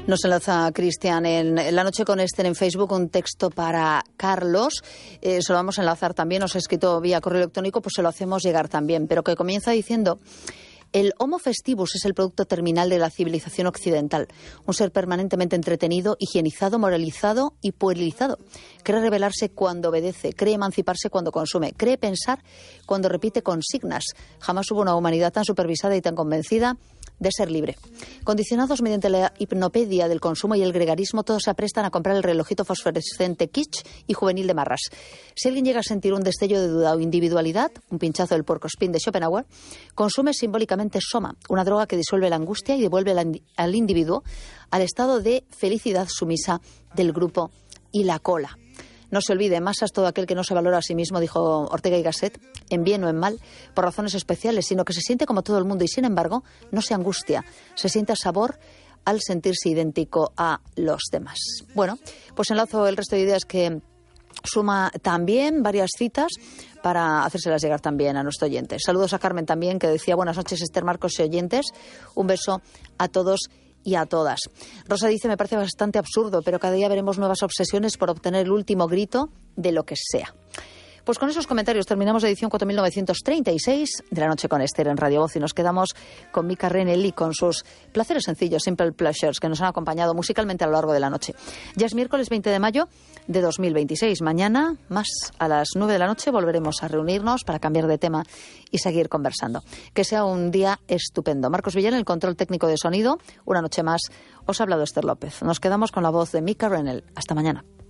Nos enlaza Cristian en La Noche con Esther en Facebook, un texto para Carlos. Se lo vamos a enlazar también, nos ha escrito vía correo electrónico, pues se lo hacemos llegar también. Pero que comienza diciendo: el Homo festivus es el producto terminal de la civilización occidental. Un ser permanentemente entretenido, higienizado, moralizado y puerilizado. Cree rebelarse cuando obedece, cree emanciparse cuando consume, cree pensar cuando repite consignas. Jamás hubo una humanidad tan supervisada y tan convencida de ser libre. Condicionados mediante la hipnopedia del consumo y el gregarismo, todos se aprestan a comprar el relojito fosforescente kitsch y juvenil de marras. Si alguien llega a sentir un destello de duda o individualidad, un pinchazo del puercoespín de Schopenhauer, consume simbólicamente soma, una droga que disuelve la angustia y devuelve al individuo al estado de felicidad sumisa del grupo y la cola. No se olvide, masa es todo aquel que no se valora a sí mismo, dijo Ortega y Gasset, en bien o en mal, por razones especiales, sino que se siente como todo el mundo y, sin embargo, no se angustia, se siente sabor al sentirse idéntico a los demás. Bueno, pues enlazo el resto de ideas que suma también varias citas para hacérselas llegar también a nuestros oyentes. Saludos a Carmen también, que decía: buenas noches, Esther, Marcos y oyentes. Un beso a todos y a todas. Rosa dice: me parece bastante absurdo, pero cada día veremos nuevas obsesiones por obtener el último grito de lo que sea. Pues con esos comentarios terminamos la edición 4936 de La Noche con Esther en Radio Voz y nos quedamos con Mika Renelli con sus placeres sencillos, Simple Pleasures, que nos han acompañado musicalmente a lo largo de la noche. Ya es miércoles 20 de mayo de 2026. Mañana, más a las 9 de la noche, volveremos a reunirnos para cambiar de tema y seguir conversando. Que sea un día estupendo. Marcos Villar, el control técnico de sonido. Una noche más os ha hablado Esther López. Nos quedamos con la voz de Mika Renelli. Hasta mañana.